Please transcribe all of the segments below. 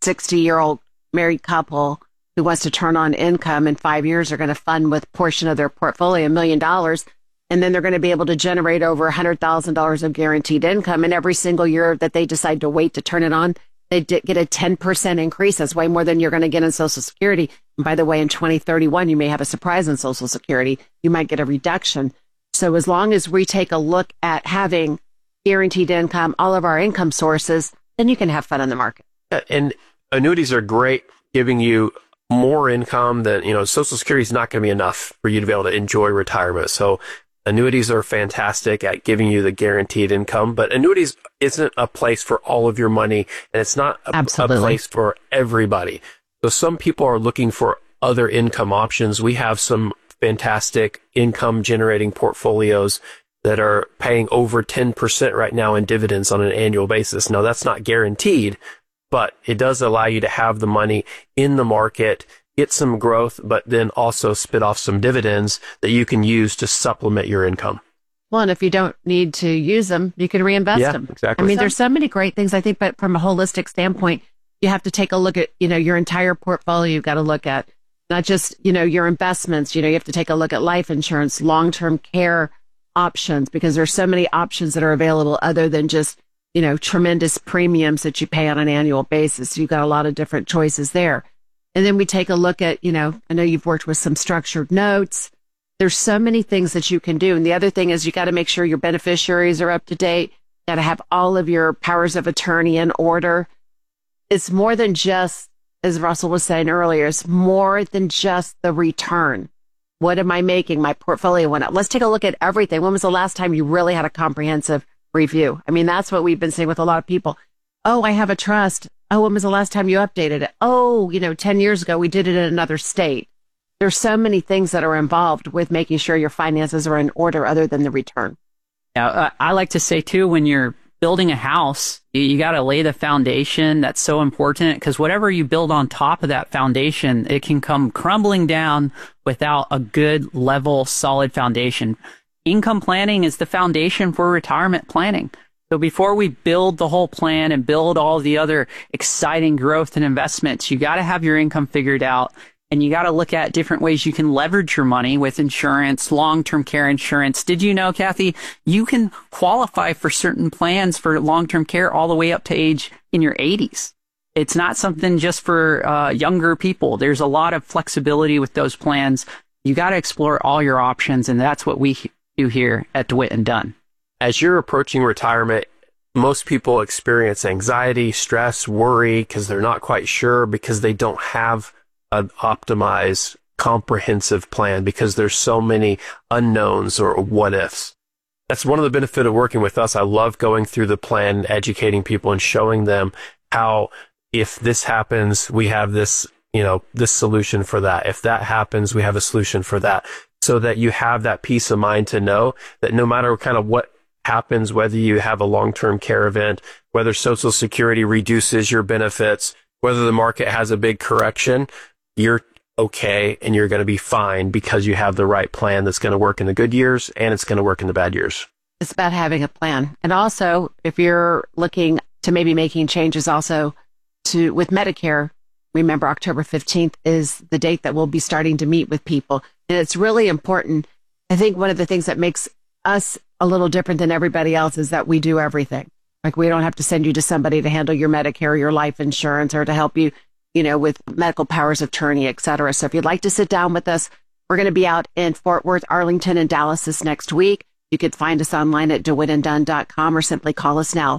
60-year-old married couple who wants to turn on income in 5 years are going to fund with a portion of their portfolio $1 million. And then they're going to be able to generate over $100,000 of guaranteed income. And every single year that they decide to wait to turn it on, they get a 10% increase. That's way more than you're going to get in Social Security. And by the way, in 2031, you may have a surprise in Social Security. You might get a reduction. So as long as we take a look at having guaranteed income, all of our income sources, then you can have fun in the market. And annuities are great, giving you more income than, Social Security is not going to be enough for you to be able to enjoy retirement. So annuities are fantastic at giving you the guaranteed income, but annuities isn't a place for all of your money, and it's not a place for everybody. So some people are looking for other income options. We have some fantastic income generating portfolios that are paying over 10% right now in dividends on an annual basis. Now, that's not guaranteed, but it does allow you to have the money in the market, get some growth, but then also spit off some dividends that you can use to supplement your income. Well, and if you don't need to use them, you can reinvest them. Exactly. I mean, there's so many great things, I think, but from a holistic standpoint, you have to take a look at, your entire portfolio. You've got to look at not just, your investments. You have to take a look at life insurance, long-term care options, because there's so many options that are available other than just, tremendous premiums that you pay on an annual basis. So you've got a lot of different choices there. And then we take a look at, I know you've worked with some structured notes. There's so many things that you can do. And the other thing is you got to make sure your beneficiaries are up to date. You got to have all of your powers of attorney in order. It's more than just, as Russell was saying earlier, it's more than just the return. What am I making? My portfolio went up. Let's take a look at everything. When was the last time you really had a comprehensive review? I mean, that's what we've been seeing with a lot of people. Oh, I have a trust. Oh, when was the last time you updated it? Oh, 10 years ago, we did it in another state. There's so many things that are involved with making sure your finances are in order other than the return. Yeah, I like to say, too, when you're building a house, you got to lay the foundation. That's so important, because whatever you build on top of that foundation, it can come crumbling down without a good, level, solid foundation. Income planning is the foundation for retirement planning. So before we build the whole plan and build all the other exciting growth and investments, you got to have your income figured out. And you got to look at different ways you can leverage your money with insurance, long-term care insurance. Did you know, Kathy, you can qualify for certain plans for long-term care all the way up to age in your 80s. It's not something just for younger people. There's a lot of flexibility with those plans. You got to explore all your options, and that's what we do here at DeWitt and Dunn. As you're approaching retirement, most people experience anxiety, stress, worry, because they're not quite sure, because they don't have an optimized, comprehensive plan, because there's so many unknowns or what ifs. That's one of the benefits of working with us. I love going through the plan, educating people and showing them how, if this happens, we have this, this solution for that. If that happens, we have a solution for that, so that you have that peace of mind to know that no matter kind of what happens, whether you have a long-term care event, whether Social Security reduces your benefits, whether the market has a big correction, you're okay and you're going to be fine, because you have the right plan that's going to work in the good years and it's going to work in the bad years. It's about having a plan. And also, if you're looking to maybe making changes also with Medicare, remember October 15th is the date that we'll be starting to meet with people. And it's really important. I think one of the things that makes us a little different than everybody else is that we do everything. Like, we don't have to send you to somebody to handle your Medicare, your life insurance, or to help you, with medical powers of attorney, et cetera. So if you'd like to sit down with us, we're going to be out in Fort Worth, Arlington, and Dallas this next week. You could find us online at DeWittandDunn.com, or simply call us now,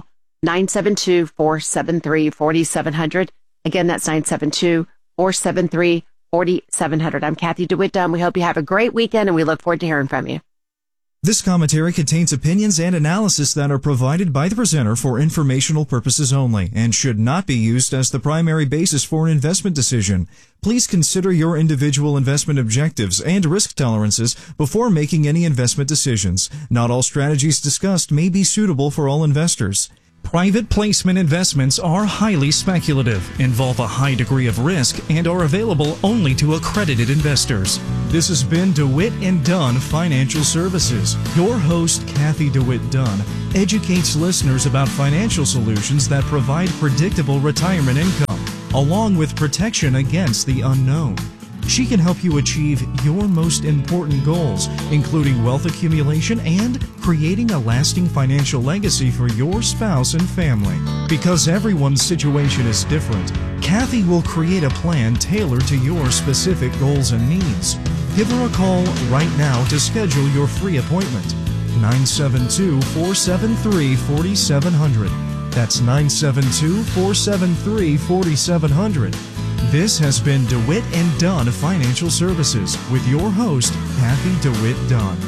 972-473-4700. Again, that's 972-473-4700. I'm Kathy DeWitt Dunn. We hope you have a great weekend, and we look forward to hearing from you. This commentary contains opinions and analysis that are provided by the presenter for informational purposes only and should not be used as the primary basis for an investment decision. Please consider your individual investment objectives and risk tolerances before making any investment decisions. Not all strategies discussed may be suitable for all investors. Private placement investments are highly speculative, involve a high degree of risk, and are available only to accredited investors. This has been DeWitt and Dunn Financial Services. Your host, Kathy DeWitt Dunn, educates listeners about financial solutions that provide predictable retirement income. along with protection against the unknown. She can help you achieve your most important goals, including wealth accumulation and creating a lasting financial legacy for your spouse and family. Because everyone's situation is different, Kathy will create a plan tailored to your specific goals and needs. Give her a call right now to schedule your free appointment. 972-473-4700. That's 972-473-4700. This has been DeWitt and Dunn Financial Services with your host, Kathy DeWitt Dunn.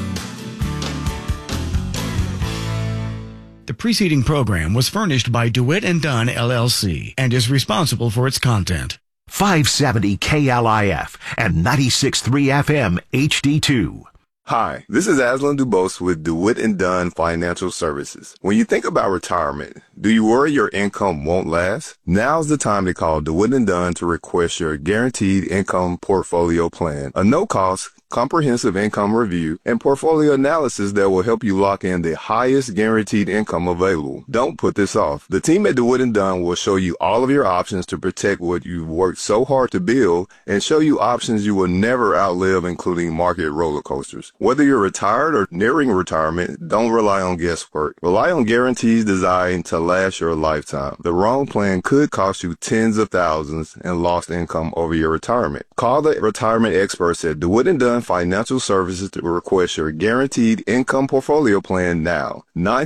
The preceding program was furnished by DeWitt and Dunn, LLC, and is responsible for its content. 570 KLIF and 96.3 FM HD2. Hi, this is Aslan Dubose with DeWitt and Dunn Financial Services. When you think about retirement, do you worry your income won't last? Now's the time to call DeWitt and Dunn to request your guaranteed income portfolio plan, a no-cost, comprehensive income review, and portfolio analysis that will help you lock in the highest guaranteed income available. Don't put this off. The team at DeWitt and Dunn will show you all of your options to protect what you've worked so hard to build and show you options you will never outlive, including market roller coasters. Whether you're retired or nearing retirement, don't rely on guesswork. Rely on guarantees designed to last your lifetime. The wrong plan could cost you tens of thousands in lost income over your retirement. Call the retirement experts at DeWitt and Dunn Financial Services to request your guaranteed income portfolio plan now.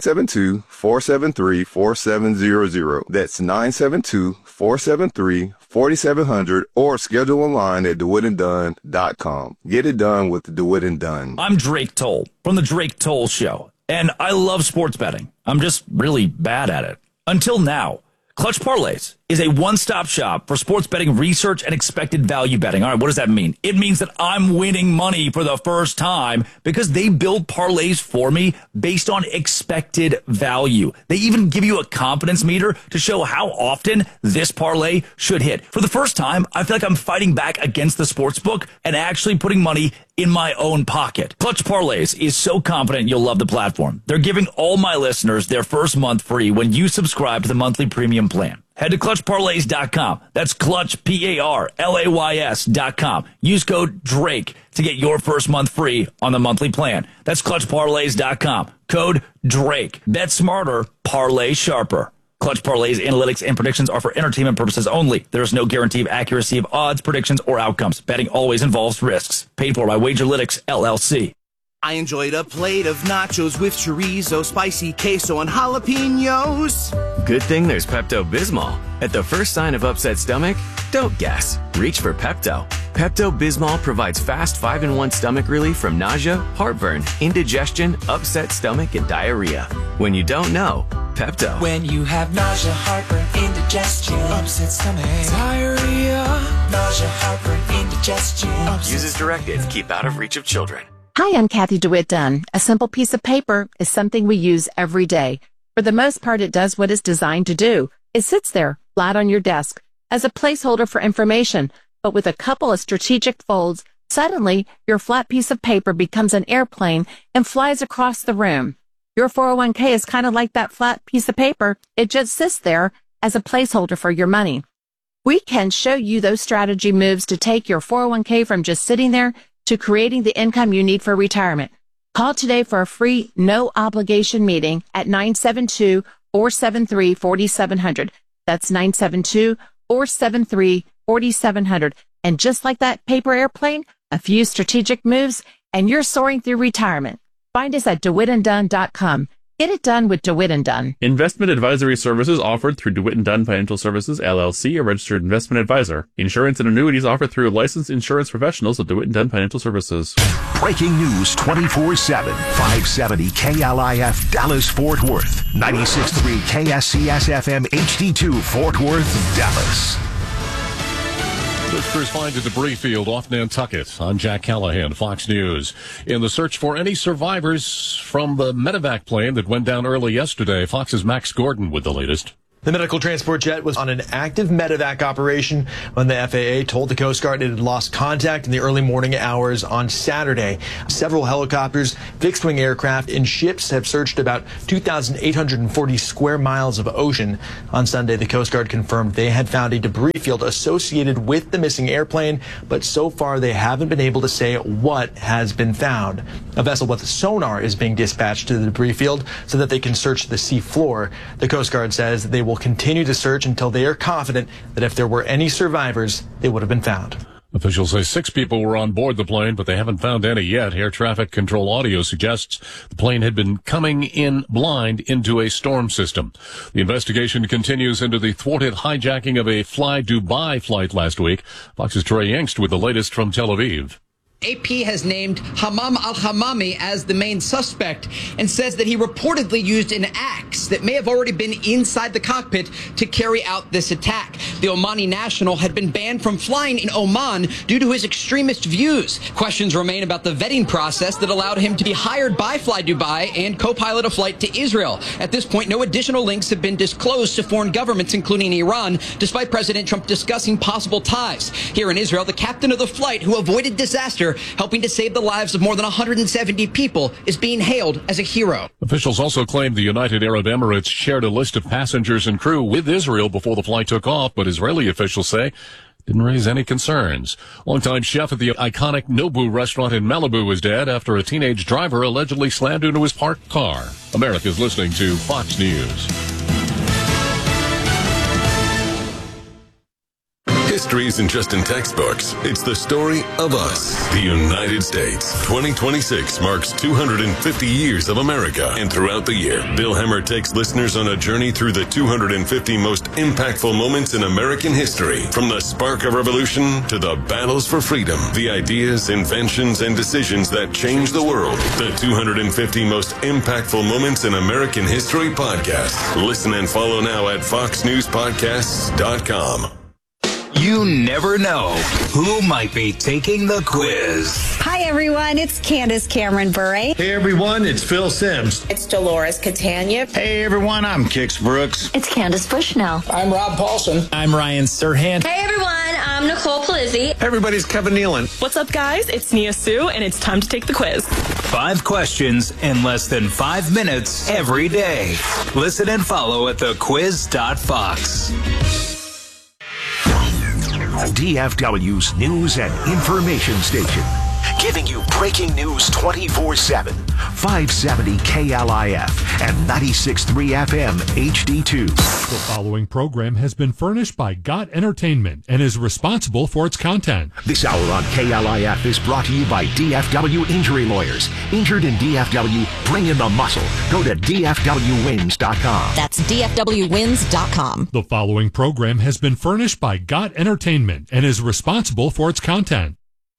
972-473-4700. That's 972-473-4700 or schedule online at DeWittandDunn.com. Get it done with DeWitt and Dunn. I'm Drake Toll from The Drake Toll Show, and I love sports betting. I'm just really bad at it. Until now. Clutch Parlays is a one-stop shop for sports betting research and expected value betting. All right, what does that mean? It means that I'm winning money for the first time because they build parlays for me based on expected value. They even give you a confidence meter to show how often this parlay should hit. For the first time, I feel like I'm fighting back against the sportsbook and actually putting money in my own pocket. Clutch Parlays is so confident you'll love the platform. They're giving all my listeners their first month free when you subscribe to the monthly premium plan. Head to ClutchParlays.com. That's Clutch, PARLAYS.com. Use code DRAKE to get your first month free on the monthly plan. That's ClutchParlays.com. Code DRAKE. Bet smarter, parlay sharper. Clutch Parlays analytics and predictions are for entertainment purposes only. There is no guarantee of accuracy of odds, predictions, or outcomes. Betting always involves risks. Paid for by Wagerlytics, LLC. I enjoyed a plate of nachos with chorizo, spicy queso, and jalapenos. Good thing there's Pepto-Bismol. At the first sign of upset stomach, don't guess. Reach for Pepto. Pepto-Bismol provides fast 5-in-1 stomach relief from nausea, heartburn, indigestion, upset stomach, and diarrhea. When you don't know, Pepto. When you have nausea, heartburn, indigestion, upset stomach, diarrhea, nausea, heartburn, indigestion. Use as directed. Keep out of reach of children. Hi, I'm Kathy DeWitt Dunn. A simple piece of paper is something we use every day. For the most part, it does what it's designed to do. It sits there, flat on your desk, as a placeholder for information. But with a couple of strategic folds, suddenly your flat piece of paper becomes an airplane and flies across the room. Your 401k is kind of like that flat piece of paper. It just sits there as a placeholder for your money. We can show you those strategy moves to take your 401k from just sitting there to creating the income you need for retirement. Call today for a free, no-obligation meeting at 972-473-4700. That's 972-473-4700. And just like that paper airplane, a few strategic moves, and you're soaring through retirement. Find us at DeWittandDunn.com. Get it done with DeWitt and Dunn. Investment advisory services offered through DeWitt and Dunn Financial Services, LLC, a registered investment advisor. Insurance and annuities offered through licensed insurance professionals of DeWitt and Dunn Financial Services. Breaking news 24/7. 570 KLIF Dallas Fort Worth. 96.3 KSCS FM HD2 Fort Worth, Dallas. Searchers find a debris field off Nantucket. I'm Jack Callahan, Fox News. In the search for any survivors from the medevac plane that went down early yesterday, Fox's Max Gordon with the latest. The medical transport jet was on an active medevac operation when the FAA told the Coast Guard it had lost contact in the early morning hours on Saturday. Several helicopters, fixed-wing aircraft, and ships have searched about 2,840 square miles of ocean. On Sunday, the Coast Guard confirmed they had found a debris field associated with the missing airplane, but so far they haven't been able to say what has been found. A vessel with sonar is being dispatched to the debris field so that they can search the sea floor. The Coast Guard says they will continue to search until they are confident that if there were any survivors, they would have been found. Officials say 6 people were on board the plane, but they haven't found any yet. Air traffic control audio suggests the plane had been coming in blind into a storm system. The investigation continues into the thwarted hijacking of a Fly Dubai flight last week. Fox's Troy Yangst with the latest from Tel Aviv. AP has named Hamam al-Hamami as the main suspect and says that he reportedly used an axe that may have already been inside the cockpit to carry out this attack. The Omani national had been banned from flying in Oman due to his extremist views. Questions remain about the vetting process that allowed him to be hired by Fly Dubai and co-pilot a flight to Israel. At this point, no additional links have been disclosed to foreign governments, including Iran, despite President Trump discussing possible ties. Here in Israel, the captain of the flight who avoided disaster, helping to save the lives of more than 170 people, is being hailed as a hero. Officials also claimed the United Arab Emirates shared a list of passengers and crew with Israel before the flight took off, but Israeli officials say didn't raise any concerns. Longtime chef at the iconic Nobu restaurant in Malibu is dead after a teenage driver allegedly slammed into his parked car. America's listening to Fox News. History isn't just in textbooks. It's the story of us, the United States. 2026 marks 250 years of America. And throughout the year, Bill Hemmer takes listeners on a journey through the 250 most impactful moments in American history. From the spark of revolution to the battles for freedom, the ideas, inventions, and decisions that changed the world. The 250 most impactful moments in American history podcast. Listen and follow now at foxnewspodcasts.com. You never know who might be taking the quiz. Hi, everyone. It's Candace Cameron Bure. Hey, everyone. It's Phil Sims. It's Dolores Catania. Hey, everyone. I'm Kix Brooks. It's Candace Bushnell. I'm Rob Paulson. I'm Ryan Serhant. Hey, everyone. I'm Nicole Palizzi. Hey, everybody's Kevin Nealon. What's up, guys? It's Nia Sue, and it's time to take the quiz. 5 questions in less than 5 minutes every day. Listen and follow at thequiz.fox. DFW's news and information station, giving you breaking news 24/7. 570 KLIF and 96.3 FM HD2. The following program has been furnished by GOT Entertainment and is responsible for its content. This hour on KLIF is brought to you by DFW Injury Lawyers. Injured in DFW, bring in the muscle. Go to DFWwins.com. That's DFWwins.com. The following program has been furnished by GOT Entertainment and is responsible for its content.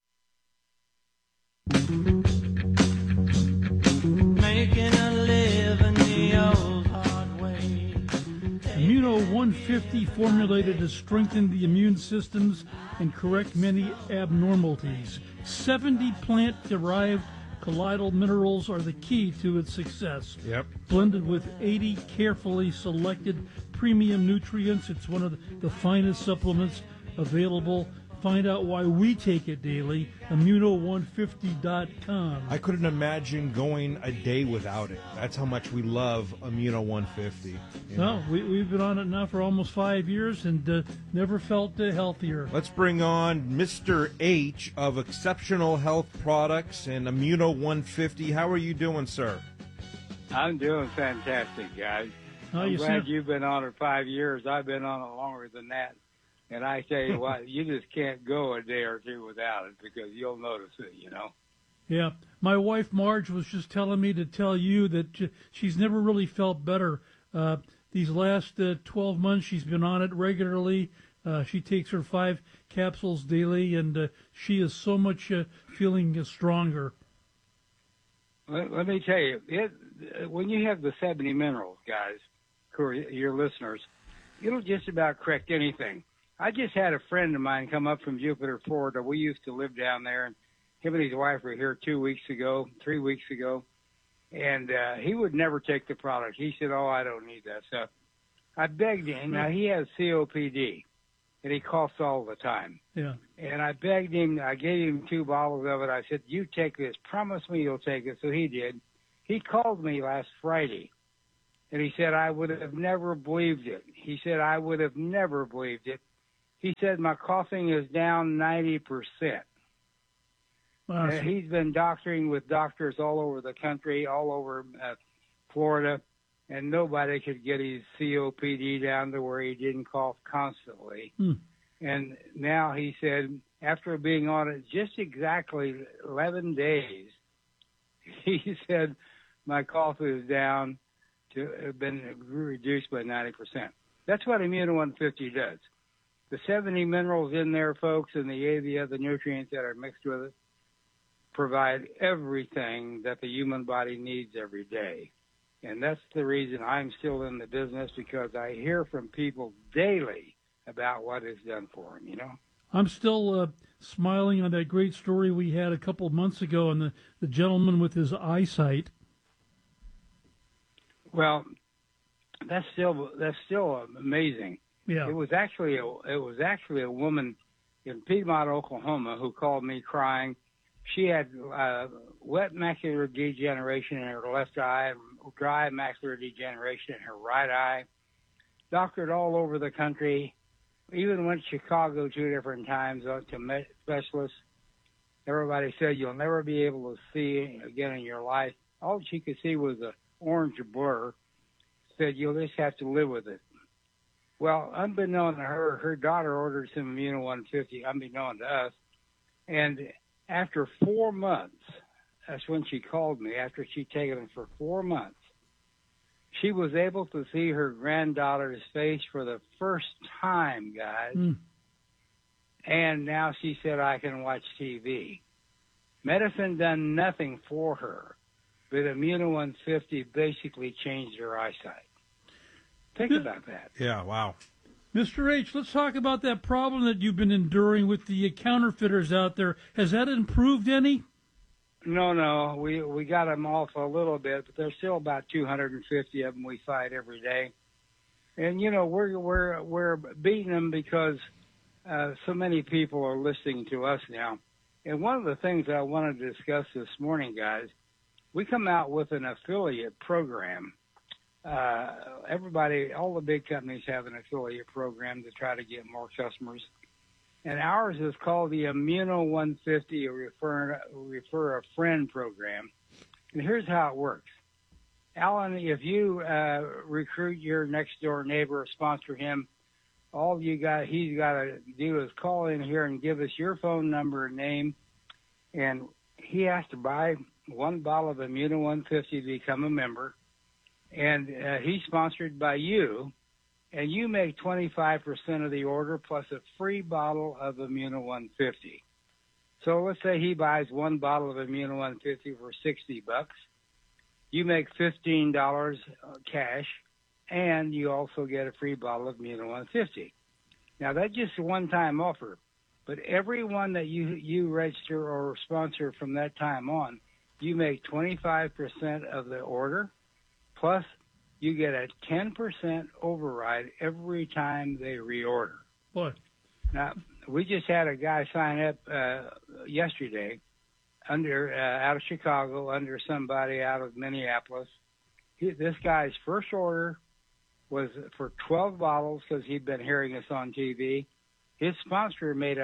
Immuno 150 formulated to strengthen the immune systems and correct many abnormalities. 70 plant-derived colloidal minerals are the key to its success. Yep. Blended with 80 carefully selected premium nutrients, it's one of the finest supplements available. Find out why we take it daily. Immuno150.com. I couldn't imagine going a day without it. That's how much we love Immuno 150. No, we've been on it now for almost 5 years and never felt healthier. Let's bring on Mr. H of Exceptional Health Products and Immuno 150. How are you doing, sir? I'm doing fantastic, guys. I'm glad you've been on it 5 years. I've been on it longer than that. And I tell you what, you just can't go a day or two without it because you'll notice it, you know. Yeah. My wife, Marge, was just telling me to tell you that she's never really felt better. These last 12 months, she's been on it regularly. She takes her 5 capsules daily, and she is so much feeling stronger. Let me tell you, when you have the 70 minerals, guys, who are your listeners, it'll just about correct anything. I just had a friend of mine come up from Jupiter, Florida. We used to live down there, and him and his wife were here 3 weeks ago, and he would never take the product. He said, "Oh, I don't need that stuff." I begged him. Now, he has COPD, and he coughs all the time. Yeah. And I begged him. I gave him 2 bottles of it. I said, you take this. Promise me you'll take it. So he did. He called me last Friday, and he said, I would have never believed it. He said, I would have never believed it. He said, my coughing is down 90%. Wow. He's been doctoring with doctors all over the country, all over Florida, and nobody could get his COPD down to where he didn't cough constantly. And now he said, after being on it just exactly 11 days, he said, my cough is down to have been reduced by 90%. That's what Immuno 150 does. The 70 minerals in there, folks, and the other nutrients that are mixed with it provide everything that the human body needs every day. And that's the reason I'm still in the business, because I hear from people daily about what it's done for them, you know? I'm still smiling on that great story we had a couple of months ago on the gentleman with his eyesight. Well, that's still amazing. Yeah. It was actually a woman in Piedmont, Oklahoma, who called me crying. She had wet macular degeneration in her left eye, dry macular degeneration in her right eye. Doctored all over the country. Even went to Chicago 2 different times to specialists. Everybody said, you'll never be able to see again in your life. All she could see was an orange blur. Said, you'll just have to live with it. Well, unbeknown to her, her daughter ordered some Immuno 150, unbeknown to us. And after 4 months, that's when she called me, after she'd taken it for 4 months, she was able to see her granddaughter's face for the first time, guys. And now she said, I can watch TV. Medicine done nothing for her, but Immuno 150 basically changed her eyesight. Think about that. Yeah, wow. Mr. H, let's talk about that problem that you've been enduring with the counterfeiters out there. Has that improved any? No, we got them off a little bit, but there's still about 250 of them we fight every day. And you know, we're beating them because so many people are listening to us now. And one of the things I wanted to discuss this morning, guys, we come out with an affiliate program. Everybody, all the big companies have an affiliate program to try to get more customers. And ours is called the Immuno 150 Refer a Friend program. And here's how it works. Alan, if you recruit your next door neighbor or sponsor him, all he's got to do is call in here and give us your phone number and name. And he has to buy 1 bottle of Immuno 150 to become a member. And he's sponsored by you. And you make 25% of the order plus a free bottle of Immuno 150. So let's say he buys 1 bottle of Immuno 150 for $60. You make $15 cash, and you also get a free bottle of Immuno 150. Now, that's just a one-time offer. But everyone that you register or sponsor from that time on, you make 25% of the order, plus you get a 10% override every time they reorder. What? Now, we just had a guy sign up yesterday out of Chicago, under somebody out of Minneapolis. This guy's first order was for 12 bottles because he'd been hearing us on TV. His sponsor made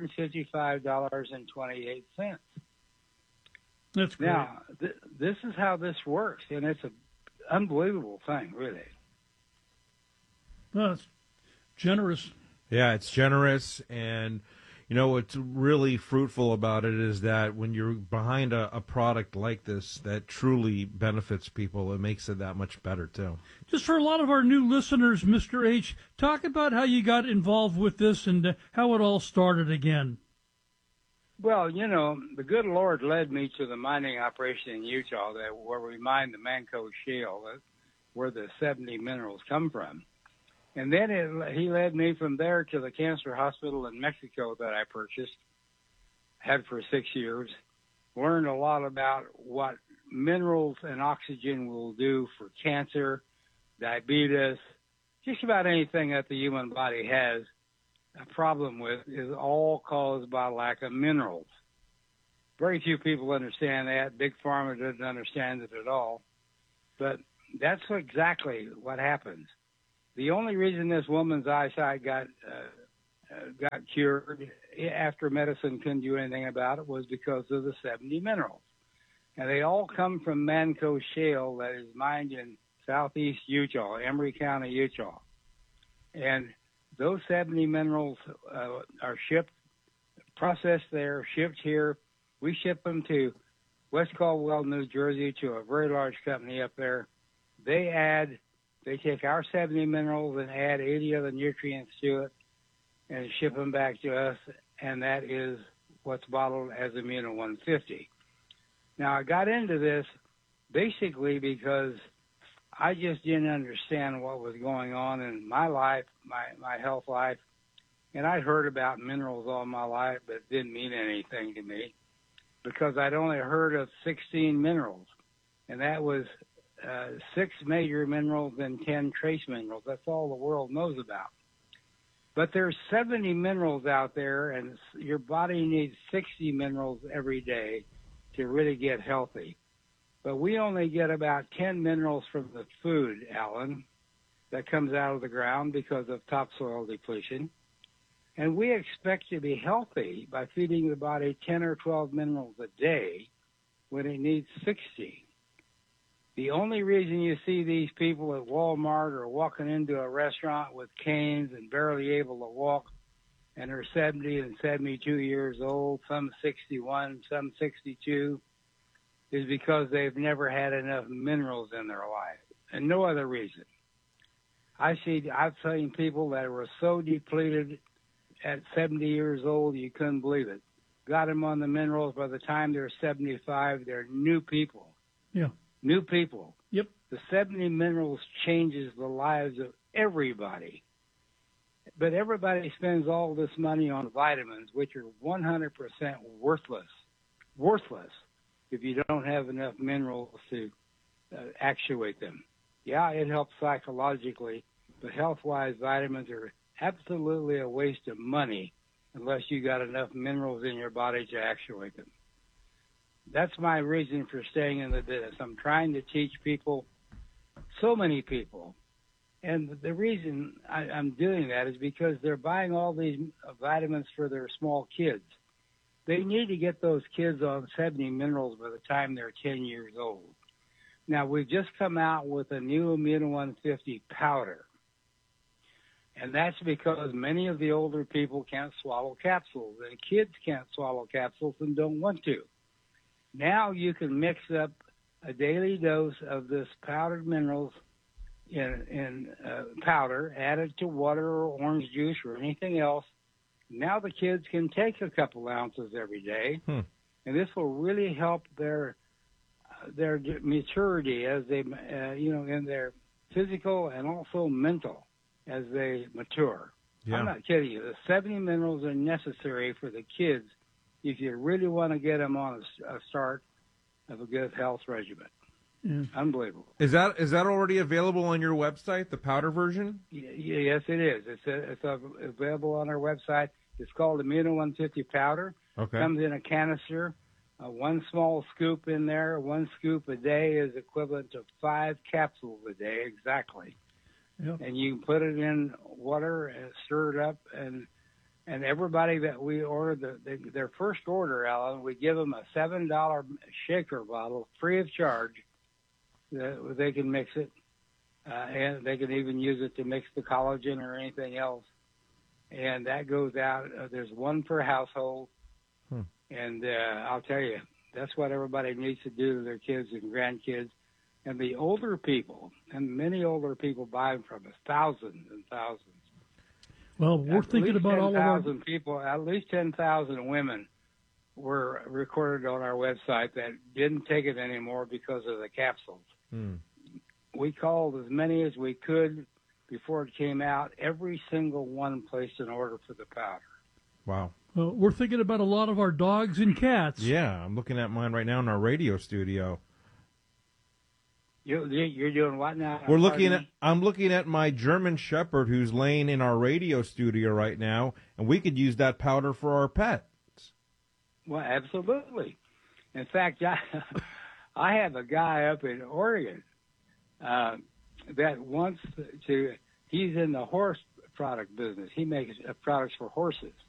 $155.28. That's great. Now, this is how this works, and it's an unbelievable thing, really. Well, it's generous. Yeah, it's generous, and you know what's really fruitful about it is that when you're behind a product like this that truly benefits people, it makes it that much better too. Just for a lot of our new listeners, Mr. H, talk about how you got involved with this and how it all started again. Well, you know, the good Lord led me to the mining operation in Utah where we mined the Manco Shale, where the 70 minerals come from. And then he led me from there to the cancer hospital in Mexico that I purchased, had for 6 years, learned a lot about what minerals and oxygen will do for cancer, diabetes, just about anything that the human body has a problem with is all caused by lack of minerals. Very few people understand that. Big Pharma doesn't understand it at all. But that's exactly what happens. The only reason this woman's eyesight got cured after medicine couldn't do anything about it was because of the 70 minerals. And they all come from Manco Shale that is mined in southeast Utah, Emery County, Utah. And those 70 minerals are shipped, processed there, shipped here. We ship them to West Caldwell, New Jersey, to a very large company up there. They take our 70 minerals and add 80 other nutrients to it and ship them back to us, and that is what's bottled as Immuno 150. Now, I got into this basically because I just didn't understand what was going on in my life, my health life, and I'd heard about minerals all my life, but it didn't mean anything to me because I'd only heard of 16 minerals, and that was 6 major minerals and 10 trace minerals. That's all the world knows about. But there's 70 minerals out there, and your body needs 60 minerals every day to really get healthy. But we only get about 10 minerals from the food, Alan, that comes out of the ground because of topsoil depletion. And we expect to be healthy by feeding the body 10 or 12 minerals a day when it needs 60. The only reason you see these people at Walmart or walking into a restaurant with canes and barely able to walk, and they're 70 and 72 years old, some 61, some 62, is because they've never had enough minerals in their life, and no other reason. I've seen people that were so depleted at 70 years old you couldn't believe it. Got them on the minerals. By the time they're 75, they're new people. Yeah. New people. Yep. The 70 minerals changes the lives of everybody. But everybody spends all this money on vitamins, which are 100% worthless. Worthless if you don't have enough minerals to actuate them. Yeah, it helps psychologically, but health-wise, vitamins are absolutely a waste of money unless you got enough minerals in your body to actuate them. That's my reason for staying in the business. I'm trying to teach people, so many people. And the reason I'm doing that is because they're buying all these vitamins for their small kids. They need to get those kids on 70 minerals by the time they're 10 years old. Now, we've just come out with a new Immuno 150 powder. And that's because many of the older people can't swallow capsules, and kids can't swallow capsules and don't want to. Now you can mix up a daily dose of this powdered minerals in powder, add it to water or orange juice or anything else. Now the kids can take a couple ounces every day, and this will really help their maturity as they, in their physical and also mental as they mature. Yeah. I'm not kidding you. The 70 minerals are necessary for the kids if you really want to get them on a start of a good health regimen. Yeah. Unbelievable. Is that already available on your website, the powder version? Yes, it is. It's available on our website. It's called Immuno 150 powder. Okay. Comes in a canister. One small scoop in there. 1 scoop a day is equivalent to 5 capsules a day, exactly. Yep. And you can put it in water and stir it up. And everybody that we order, their first order, Alan, we give them a $7 shaker bottle free of charge. They can mix it, and they can even use it to mix the collagen or anything else. And that goes out. There's 1 per household. And I'll tell you, that's what everybody needs to do to their kids and grandkids. And the older people, and many older people buy them from us, thousands and thousands. Well, we're thinking about all of our people, at least 10,000 women were recorded on our website that didn't take it anymore because of the capsules. We called as many as we could before it came out. Every single one placed an order for the powder. Wow. Well, we're thinking about a lot of our dogs and cats. Yeah, I'm looking at mine right now in our radio studio. You're doing what now? We're looking at. I'm looking at my German Shepherd who's laying in our radio studio right now, and we could use that powder for our pets. Well, absolutely. In fact, I have a guy up in Oregon that wants to. He's in the horse product business. He makes products for horses.